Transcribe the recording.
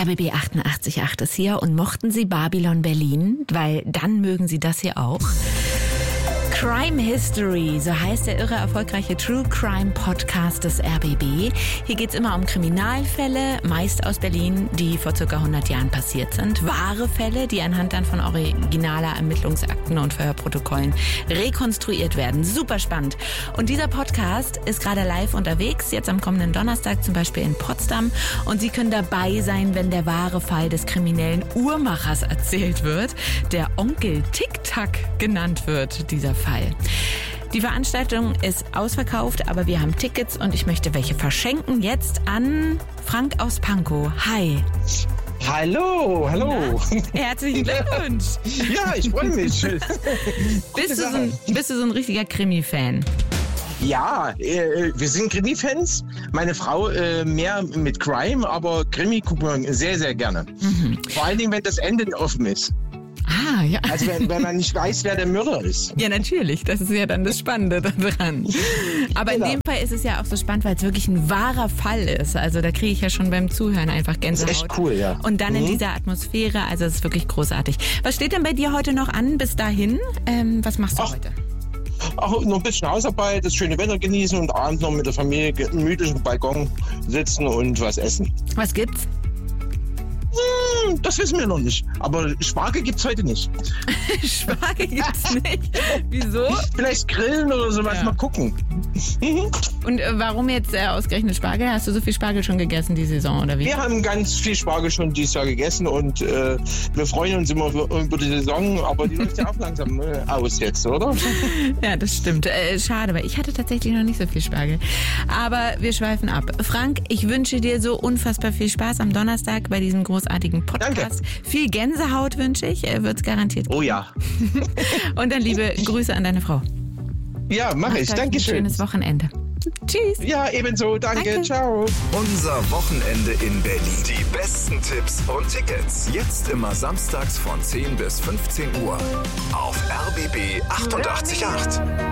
RBB 88.8 ist hier und mochten Sie Babylon Berlin? Weil dann mögen Sie das hier auch. Crime History, so heißt der irre erfolgreiche True Crime Podcast des RBB. Hier geht's immer um Kriminalfälle, meist aus Berlin, die vor ca. 100 Jahren passiert sind. Wahre Fälle, die anhand dann von originaler Ermittlungsakten und Verhörprotokollen rekonstruiert werden. Super spannend. Und dieser Podcast ist gerade live unterwegs, jetzt am kommenden Donnerstag zum Beispiel in Potsdam. Und Sie können dabei sein, wenn der wahre Fall des kriminellen Uhrmachers erzählt wird, der Onkel Tic-Tac genannt wird, dieser Fall. Die Veranstaltung ist ausverkauft, aber wir haben Tickets und ich möchte welche verschenken. Jetzt an Frank aus Pankow. Hi. Hallo. Na, herzlichen Glückwunsch. Ja, ich freue mich. Bist du so ein richtiger Krimi-Fan? Ja, wir sind Krimi-Fans. Meine Frau mehr mit Crime, aber Krimi gucken wir sehr, sehr gerne. Vor allen Dingen, wenn das Ende offen ist. Ah, ja. Also wenn man nicht weiß, wer der Mörder ist. Ja, natürlich. Das ist ja dann das Spannende daran. Aber in dem Fall ist es ja auch so spannend, weil es wirklich ein wahrer Fall ist. Also da kriege ich ja schon beim Zuhören einfach Gänsehaut. Das ist echt cool, ja. Und dann in dieser Atmosphäre, also es ist wirklich großartig. Was steht denn bei dir heute noch an bis dahin? Was machst du heute? Auch noch ein bisschen Hausarbeit, das schöne Wetter genießen und abends noch mit der Familie gemütlich auf dem Balkon sitzen und was essen. Was gibt's? Das wissen wir noch nicht. Aber Spargel gibt's heute nicht. Spargel gibt's nicht? Wieso? Vielleicht grillen oder sowas, Ja. mal gucken. Und warum jetzt ausgerechnet Spargel? Hast du so viel Spargel schon gegessen die Saison oder wie? Wir haben ganz viel Spargel schon dieses Jahr gegessen und wir freuen uns immer über die Saison, aber die läuft ja auch langsam aus jetzt, oder? Ja, das stimmt. Schade, weil ich hatte tatsächlich noch nicht so viel Spargel. Aber wir schweifen ab. Frank, ich wünsche dir so unfassbar viel Spaß am Donnerstag bei diesem großartigen Podcast. Danke. Viel Gänsehaut wünsche ich. Wird's garantiert. Oh ja. Und dann liebe Grüße an deine Frau. Ja, mache ich. Macht euch Dankeschön. Ein schönes Wochenende. Tschüss. Ja, ebenso. Danke. Ciao. Unser Wochenende in Berlin. Die besten Tipps und Tickets. Jetzt immer samstags von 10 bis 15 Uhr. Auf RBB 88.8.